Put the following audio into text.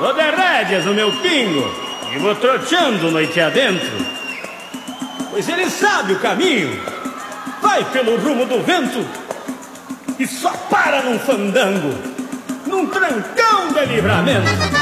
Vou de rédeas no meu pingo e vou troteando noite adentro, pois ele sabe o caminho, vai pelo rumo do vento e só para num fandango, num trancão de livramento.